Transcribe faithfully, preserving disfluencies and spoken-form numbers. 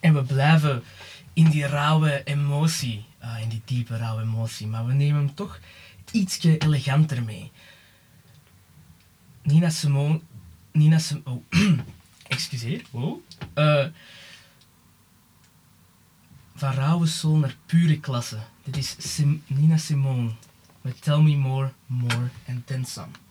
En we blijven in die rauwe emotie, uh, in die diepe rauwe emotie, maar we nemen hem toch ietsje eleganter mee. Nina Simone... Nina Simone... Oh, excuseer. Wow. Uh, van rauwe soul naar pure klasse. Dit is Sim- Nina Simone met Tell Me More, More and Then Some.